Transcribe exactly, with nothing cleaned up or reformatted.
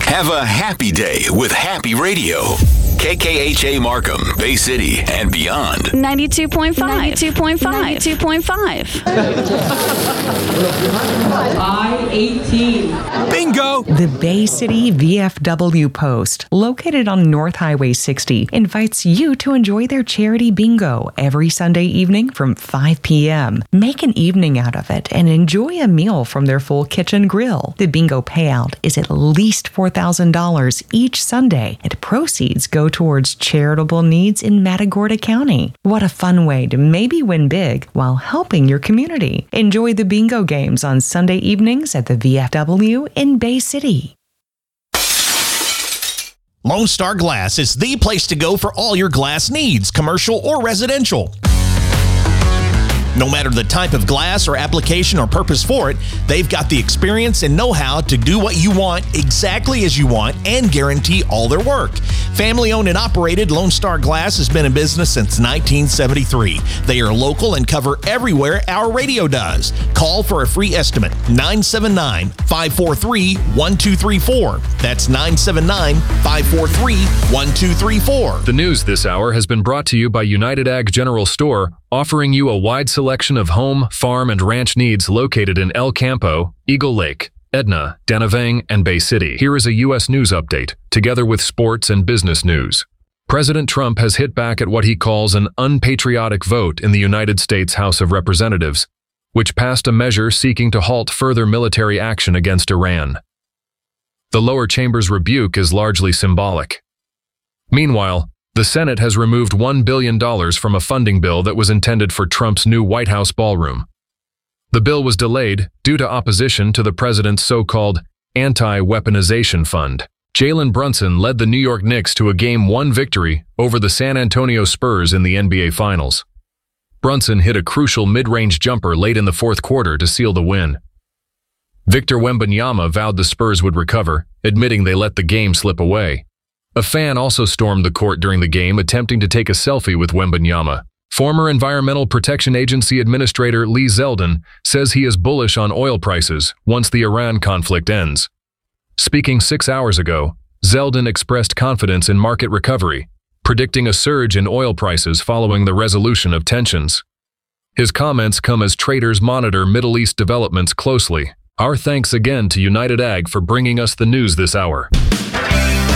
Have a happy day with Happy Radio. K K H A Markham, Bay City, and beyond. ninety-two point five. ninety-two point five. ninety-two point five. I eighteen. Bingo! The Bay City V F W Post, located on North Highway sixty, invites you to enjoy their charity bingo every Sunday evening from five p.m. Make an evening out of it and enjoy a meal from their full kitchen grill. The bingo payout is at least four thousand dollars each Sunday, and proceeds go towards charitable needs in Matagorda County. What a fun way to maybe win big while helping your community. Enjoy the bingo games on Sunday evenings at the V F W in Bay City. Lone Star Glass is the place to go for all your glass needs, commercial or residential. No matter the type of glass or application or purpose for it, they've got the experience and know-how to do what you want exactly as you want and guarantee all their work. Family-owned and operated, Lone Star Glass has been in business since nineteen seventy-three. They are local and cover everywhere our radio does. Call for a free estimate, nine seven nine, five four three, one two three four. That's nine seven nine, five four three, one two three four. The news this hour has been brought to you by United Ag General Store, offering you a wide selection of home, farm, and ranch needs located in El Campo, Eagle Lake, Edna, Danavang, and Bay City. Here is a U S news update, together with sports and business news. President Trump has hit back at what he calls an unpatriotic vote in the United States House of Representatives, which passed a measure seeking to halt further military action against Iran. The lower chamber's rebuke is largely symbolic. Meanwhile, the Senate has removed one billion dollars from a funding bill that was intended for Trump's new White House ballroom. The bill was delayed due to opposition to the president's so-called anti-weaponization fund. Jalen Brunson led the New York Knicks to a Game one victory over the San Antonio Spurs in the N B A Finals. Brunson hit a crucial mid-range jumper late in the fourth quarter to seal the win. Victor Wembanyama vowed the Spurs would recover, admitting they let the game slip away. A fan also stormed the court during the game, attempting to take a selfie with Wembanyama. Former Environmental Protection Agency Administrator Lee Zeldin says he is bullish on oil prices once the Iran conflict ends. Speaking six hours ago, Zeldin expressed confidence in market recovery, predicting a surge in oil prices following the resolution of tensions. His comments come as traders monitor Middle East developments closely. Our thanks again to United Ag for bringing us the news this hour.